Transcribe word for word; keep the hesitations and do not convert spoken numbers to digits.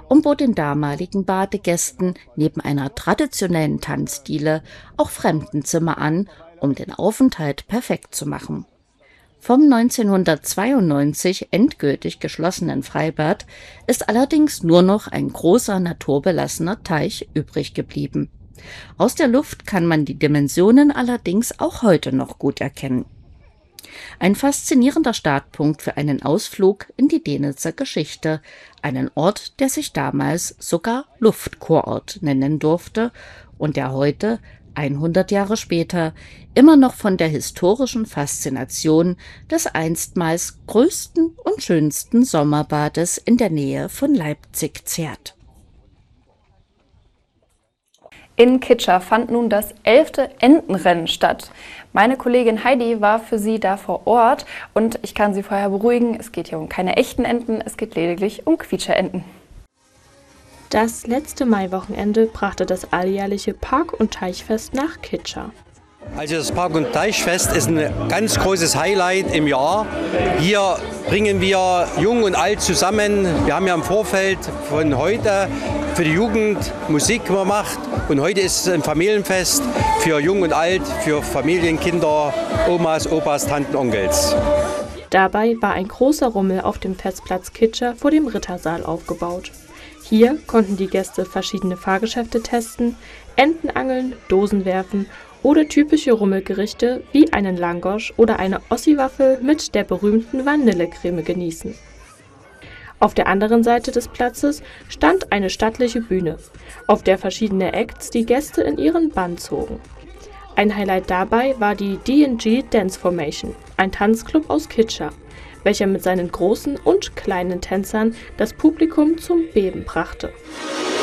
und bot den damaligen Badegästen neben einer traditionellen Tanzdiele auch Fremdenzimmer an, um den Aufenthalt perfekt zu machen. Vom neunzehnhundertzweiundneunzig endgültig geschlossenen Freibad ist allerdings nur noch ein großer naturbelassener Teich übrig geblieben. Aus der Luft kann man die Dimensionen allerdings auch heute noch gut erkennen. Ein faszinierender Startpunkt für einen Ausflug in die Dänitzer Geschichte, einen Ort, der sich damals sogar Luftkurort nennen durfte und der heute, hundert Jahre später, immer noch von der historischen Faszination des einstmals größten und schönsten Sommerbades in der Nähe von Leipzig zehrt. In Kitscher fand nun das elfte Entenrennen statt. Meine Kollegin Heidi war für Sie da vor Ort und ich kann Sie vorher beruhigen, es geht hier um keine echten Enten, es geht lediglich um Quietscherenten. Das letzte Maiwochenende brachte das alljährliche Park- und Teichfest nach Kitscher. Also das Park- und Teichfest ist ein ganz großes Highlight im Jahr. Hier bringen wir Jung und Alt zusammen. Wir haben ja im Vorfeld von heute für die Jugend Musik gemacht und heute ist es ein Familienfest für Jung und Alt, für Familien, Kinder, Omas, Opas, Tanten, Onkels. Dabei war ein großer Rummel auf dem Festplatz Kitscher vor dem Rittersaal aufgebaut. Hier konnten die Gäste verschiedene Fahrgeschäfte testen, Enten angeln, Dosen werfen oder typische Rummelgerichte wie einen Langosch oder eine Ossi-Waffel mit der berühmten Vanillecreme genießen. Auf der anderen Seite des Platzes stand eine stattliche Bühne, auf der verschiedene Acts die Gäste in ihren Bann zogen. Ein Highlight dabei war die D and G Dance Formation, ein Tanzclub aus Kitscher, welcher mit seinen großen und kleinen Tänzern das Publikum zum Beben brachte.